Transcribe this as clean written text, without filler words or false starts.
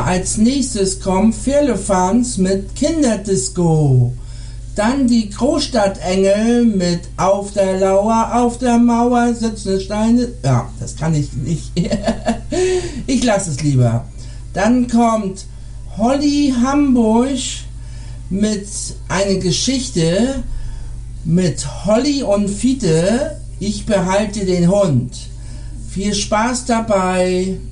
als nächstes kommt Firlefanz mit Kinderdisco. Dann die Großstadtengel mit Auf der Lauer, auf der Mauer sitzen Steine. Ja, das kann ich nicht. Ich lasse es lieber. Dann kommt Holly Hamburg mit einer Geschichte mit Holly und Fiete. Ich behalte den Hund. Viel Spaß dabei.